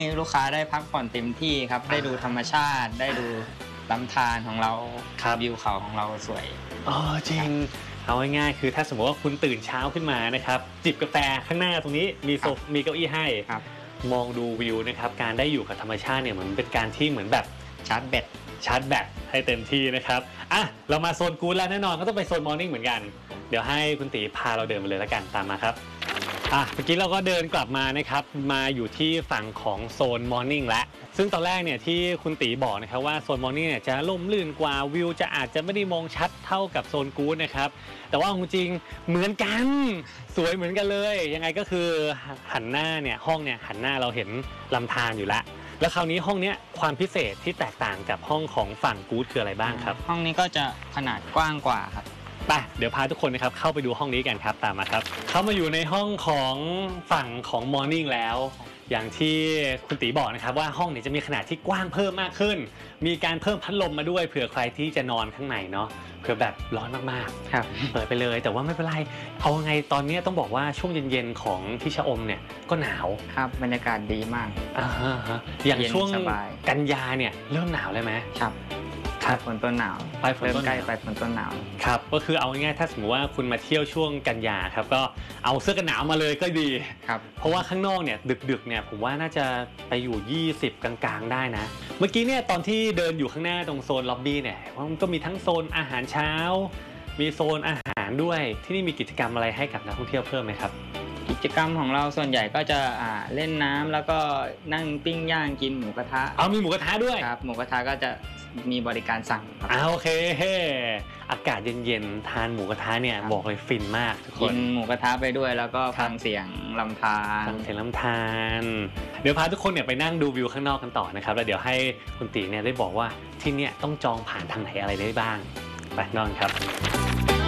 ลูกค้าได้พักผ่อนเต็มที่ครับได้ดูธรรมชาติได้ดูลำธารของเราวิวเขาของเราสวยอ๋อจริงเอาง่ายๆคือถ้าสมมติว่าคุณตื่นเช้าขึ้นมานะครับจิบกาแฟข้างหน้าตรงนี้มีเก้าอี้ให้มองดูวิวนะครับการได้อยู่กับธรรมชาติเนี่ยเหมือนเป็นการที่เหมือนแบบชาร์จแบตให้เต็มที่นะครับอ่ะเรามาโซนกู๊ดแล้วแน่นอนก็ต้องไปโซนมอร์นิ่งเหมือนกันเดี๋ยวให้คุณตีพาเราเดินไปเลยแล้วกันตามมาครับเมื่อกี้เราก็เดินกลับมานะครับมาอยู่ที่ฝั่งของโซนมอร์นิ่งแล้วซึ่งตอนแรกเนี่ยที่คุณตีบอกนะครับว่าโซนมอร์นิ่งเนี่ยจะร่มรื่นกว่าวิวจะอาจจะไม่ได้มองชัดเท่ากับโซนกู๊ดนะครับแต่ว่าจริงเหมือนกันสวยเหมือนกันเลยยังไงก็คือหันหน้าเนี่ยห้องเนี่ยหันหน้าเราเห็นลำธารอยู่แล้วคราวนี้ห้องนี้ความพิเศษที่แตกต่างกับห้องของฝั่งกู๊ดคืออะไรบ้างครับห้องนี้ก็จะขนาดกว้างกว่าครับไปเดี๋ยวพาทุกคนนะครับเข้าไปดูห้องนี้กันครับตามมาครับเข้ามาอยู่ในห้องของฝั่งของมอร์นิ่งแล้วอย่างที่คุณตีบอกนะครับว่าห้องนี้จะมีขนาดที่กว้างเพิ่มมากขึ้นมีการเพิ่มพัดลมมาด้วยเผื่อใครที่จะนอนข้างในเนาะเผื่อแบบร้อนมากๆครับเปิดไปเลยแต่ว่าไม่เป็นไรเอาไงตอนนี้ต้องบอกว่าช่วงเย็นๆของที่ชะอมเนี่ยก็หนาวครับบรรยากาศดีมากอย่างช่วงกันยาเนี่ยเริ่มหนาวเลยไหมครับฝนต้นหนาวเริ่มใกล้ไปฝนต้นหนาวครับก็คือเอาง่ายๆถ้าสมมติว่าคุณมาเที่ยวช่วงกันยาครับก็เอาเสื้อกันหนาวมาเลยก็ดีครับเพราะว่าข้างนอกเนี่ยดึกๆเนี่ยผมว่าน่าจะไปอยู่20กลางๆได้นะเมื่อกี้เนี่ยตอนที่เดินอยู่ข้างหน้าตรงโซนล็อบบี้เนี่ยมันก็มีทั้งโซนอาหารเช้ามีโซนอาหารด้วยที่นี่มีกิจกรรมอะไรให้กับนักท่องเที่ยวเพิ่มไหมครับกิจกรรมของเราส่วนใหญ่ก็จะเล่นน้ำแล้วก็นั่งปิ้งย่างกินหมูกระทะมีหมูกระทะด้วยครับหมูกระทะก็จะมีบริการสั่งครับโอเคอากาศเย็นๆทานหมูกระทะเนี่ยบอกเลยฟินมากทุกคนกินหมูกระทะไปด้วยแล้วก็ฟังเสียงลำธารเดี๋ยวพาทุกคนเนี่ยไปนั่งดูวิวข้างนอกกันต่อนะครับแล้วเดี๋ยวให้คุณตีเนี่ยได้บอกว่าที่เนี่ยต้องจองผ่านทางไหนอะไรได้บ้างไปนอนครับ